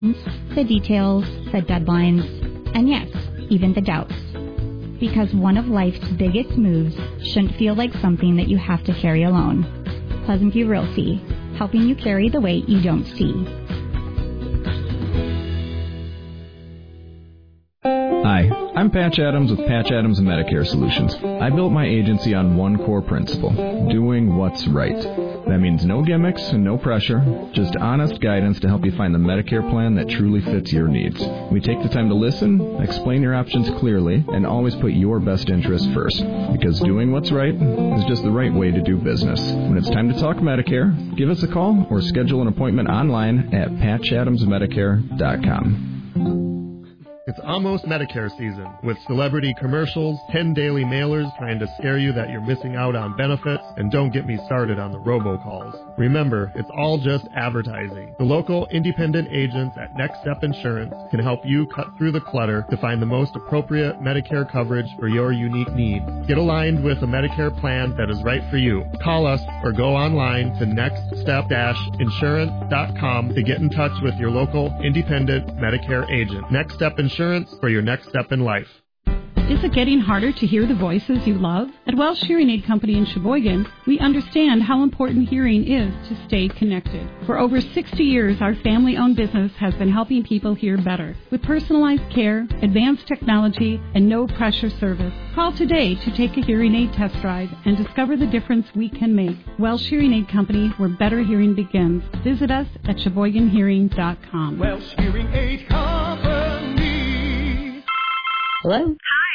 The details, the deadlines, and yes, even the doubts. Because one of life's biggest moves shouldn't feel like something that you have to carry alone. Pleasant View Realty, helping you carry the weight you don't see. Hi, I'm Patch Adams with Patch Adams Medicare Solutions. I built my agency on one core principle, doing what's right. That means no gimmicks and no pressure, just honest guidance to help you find the Medicare plan that truly fits your needs. We take the time to listen, explain your options clearly, and always put your best interest first. Because doing what's right is just the right way to do business. When it's time to talk Medicare, give us a call or schedule an appointment online at patchadamsmedicare.com. It's almost Medicare season, with celebrity commercials, 10 daily mailers trying to scare you that you're missing out on benefits, and don't get me started on the robocalls. Remember, it's all just advertising. The local independent agents at Next Step Insurance can help you cut through the clutter to find the most appropriate Medicare coverage for your unique needs. Get aligned with a Medicare plan that is right for you. Call us or go online to nextstep-insurance.com to get in touch with your local independent Medicare agent. Next Step Insurance for your next step in life. Is it getting harder to hear the voices you love? At Welsh Hearing Aid Company in Sheboygan, we understand how important hearing is to stay connected. For over 60 years, our family-owned business has been helping people hear better. With personalized care, advanced technology, and no-pressure service. Call today to take a hearing aid test drive and discover the difference we can make. Welsh Hearing Aid Company, where better hearing begins. Visit us at SheboyganHearing.com. Welsh Hearing Aid Company. Hello?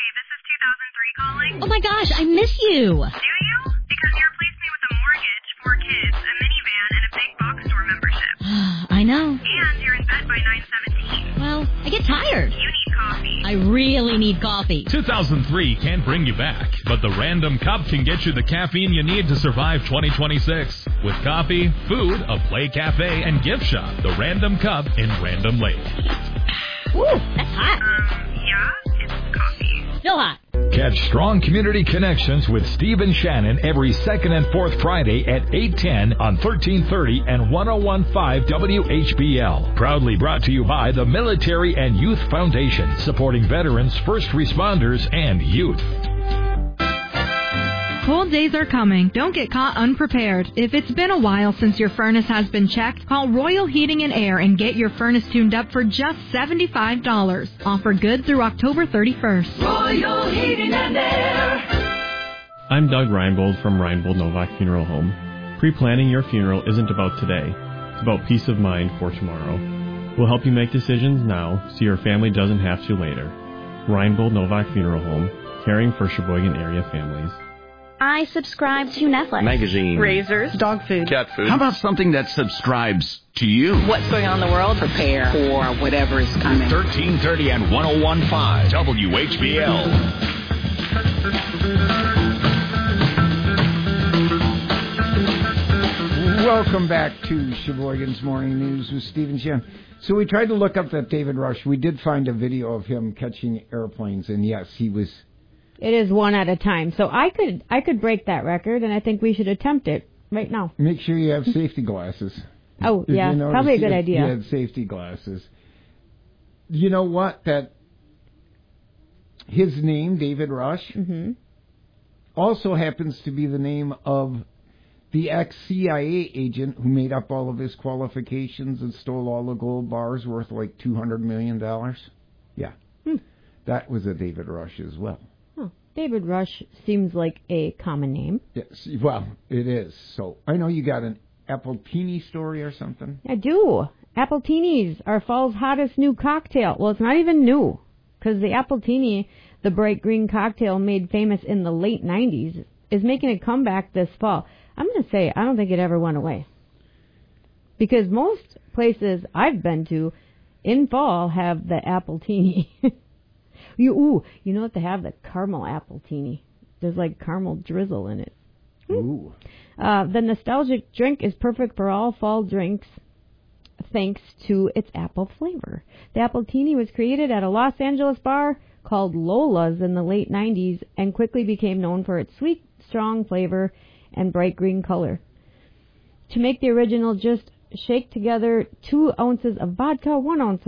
Calling. Oh my gosh, I miss you. Do you? Because you replaced me with a mortgage, 4 kids, a minivan, and a big box store membership. I know. And you're in bed by 9:17. Well, I get tired. You need coffee. I really need coffee. 2003 can't bring you back, but the Random Cup can get you the caffeine you need to survive 2026. With coffee, food, a play cafe, and gift shop, the Random Cup in Random Lake. Ooh, that's hot. Yeah, it's coffee. Still hot. Catch Strong Community Connections with Steve and Shannon every second and fourth Friday at 8:10 on 1330 and 101.5 WHBL. Proudly brought to you by the Military and Youth Foundation, supporting veterans, first responders, and youth. Cold days are coming. Don't get caught unprepared. If it's been a while since your furnace has been checked, call Royal Heating and Air and get your furnace tuned up for just $75. Offer good through October 31st. Royal Heating and Air. I'm Doug Reinbold from Reinbold Novak Funeral Home. Pre-planning your funeral isn't about today. It's about peace of mind for tomorrow. We'll help you make decisions now so your family doesn't have to later. Reinbold Novak Funeral Home, caring for Sheboygan area families. I subscribe to Netflix. Magazine. Razors. Dog food. Cat food. How about something that subscribes to you? What's going on in the world? Prepare for whatever is coming. 1330 and 101.5 WHBL. Welcome back to Sheboygan's Morning News with Stephen Shan. So we tried to look up that David Rush. We did find a video of him catching airplanes, and yes, he was... It is one at a time. So I could break that record, and I think we should attempt it right now. Make sure you have safety glasses. Oh, yeah, probably a good idea. You had safety glasses. You know what? That his name, David Rush, also happens to be the name of the ex-CIA agent who made up all of his qualifications and stole all the gold bars worth like $200 million. Yeah. That was a David Rush as well. David Rush seems like a common name. Yes, well, it is. So I know you got an Appletini story or something. I do. Appletinis are fall's hottest new cocktail. Well, it's not even new, because the Appletini, the bright green cocktail made famous in the late 90s, is making a comeback this fall. I'm going to say, I don't think it ever went away. Because most places I've been to in fall have the Appletini. You know what they have? The caramel Appletini. There's like caramel drizzle in it. Ooh. The nostalgic drink is perfect for all fall drinks thanks to its apple flavor. The Appletini was created at a Los Angeles bar called Lola's in the late 90s and quickly became known for its sweet, strong flavor and bright green color. To make the original, just Shake together 2 ounces of vodka, 1 ounce